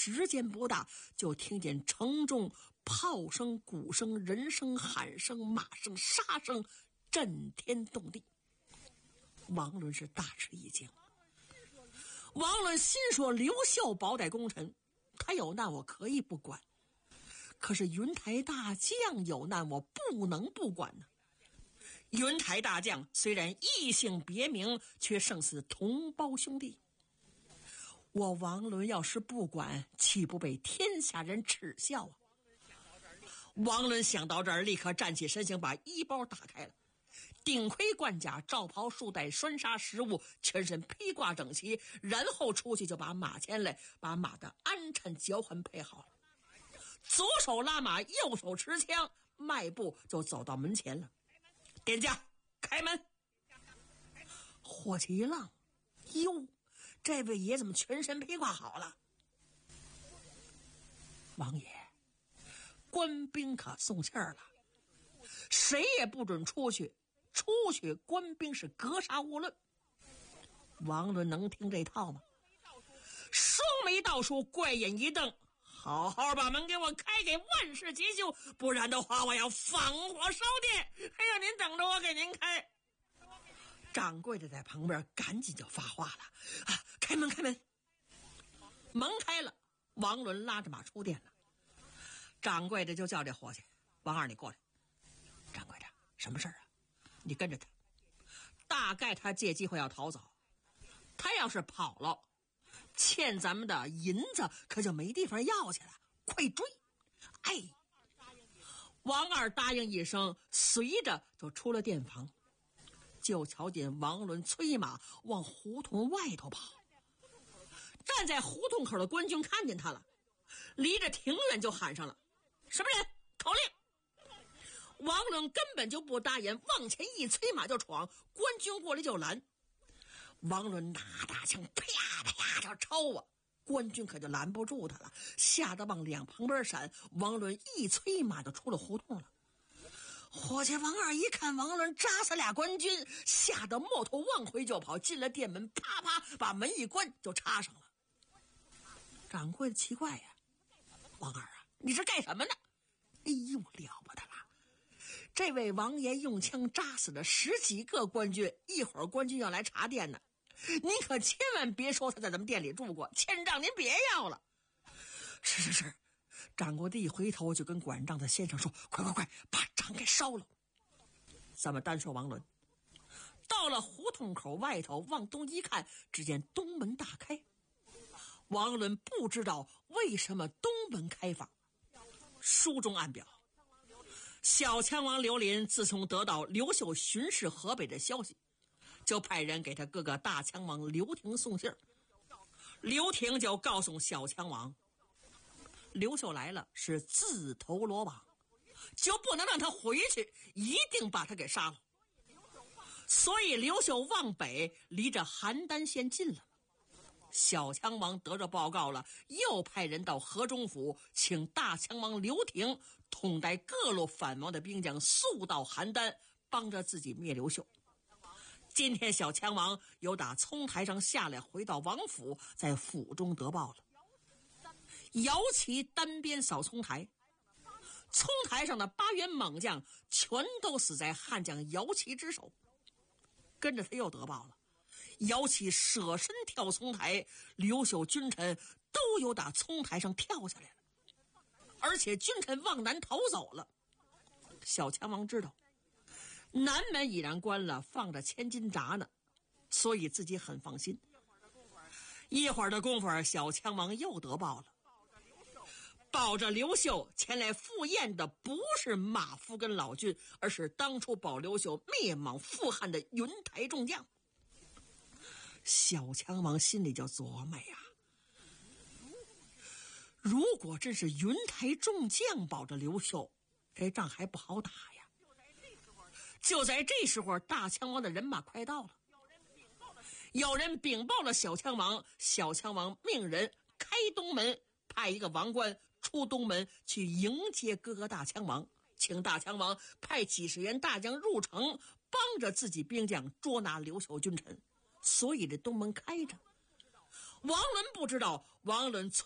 时间不大，就听见城中炮声、鼓声、人声、喊声、马声、杀声，震天动地。王伦是大吃一惊。王伦心说，刘秀保歹功臣，他有难我可以不管，可是云台大将有难我不能不管呢。云台大将虽然异姓别名，却胜似同胞兄弟。我王伦要是不管，岂不被天下人耻笑啊？王伦想到这儿，立刻站起身形，把衣包打开了，顶盔贯甲，罩袍束带，拴纱食物，全身披挂整齐，然后出去就把马牵来，把马的鞍鞯脚环配好了，左手拉马，右手持枪，迈步就走到门前了。店家，开门！伙计一愣，哟，这位爷怎么全身披挂好了？王爷，官兵可送信儿了，谁也不准出去，出去官兵是格杀勿论。王伦能听这套吗？双眉倒竖，怪眼一瞪，好好把门给我开，给万事结束，不然的话我要放火烧店。还要您等着我给您开。掌柜的在旁边赶紧就发话了，开门开门。门开了，王伦拉着马出店了。掌柜的就叫这伙计，王二你过来。掌柜的，什么事儿啊？你跟着他，大概他借机会要逃走，他要是跑了，欠咱们的银子可就没地方要去了，快追！哎，王二答应一声，随着就出了店房，就瞧见王伦催马往胡同外头跑。站在胡同口的官军看见他了，离着挺远就喊上了，什么人？口令！王伦根本就不答应，往前一催马就闯，官军过来就拦。王伦拿大枪啪啪就抽啊，官军可就拦不住他了，吓得往两旁边闪。王伦一催马就出了胡同了。伙计王二一看王伦扎死俩官军，吓得摸头往回就跑，进了店门，啪啪把门一关就插上了。掌柜的奇怪呀，王二啊，你是干什么呢？哎呦，了不得了，这位王爷用枪扎死了10几个官军，一会儿官军要来查店呢，您可千万别说他在咱们店里住过，欠账您别要了。是，掌柜的一回头就跟管账的先生说，快把账给烧了。咱们单说王伦，到了胡同口外头，往东一看，只见东门大开。王伦不知道为什么东门开放，书中暗表，小羌王刘林自从得到刘秀巡视河北的消息，就派人给他哥哥大羌王刘廷送信儿。刘廷就告诉小羌王，刘秀来了是自投罗网，就不能让他回去，一定把他给杀了。所以刘秀往北，离着邯郸县近了。小羌王得着报告了，又派人到河中府，请大羌王刘廷统带各路反王的兵将，速到邯郸，帮着自己灭刘秀。今天小羌王又打葱台上下来，回到王府，在府中得报了。姚旗单边扫葱台，葱台上的8员猛将全都死在汉将姚旗之手。跟着他又得报了，姚旗舍身跳葱台，刘秀君臣都有打葱台上跳下来了，而且君臣往南逃走了。小羌王知道南门已然关了，放着千斤闸呢，所以自己很放心。一会儿的功夫，小羌王又得报了，保着刘秀前来赴宴的不是马夫跟老君，而是当初保刘秀灭莽复汉的云台众将。小羌王心里就琢磨呀，如果真是云台众将保着刘秀，这仗还不好打呀。就在这时候，大羌王的人马快到了，有人禀报了小羌王，小羌王命人开东门，派一个王官出东门去迎接哥哥大羌王，请大羌王派几十员大将入城，帮着自己兵将捉拿刘秀君臣。所以这东门开着。王伦不知道，王伦催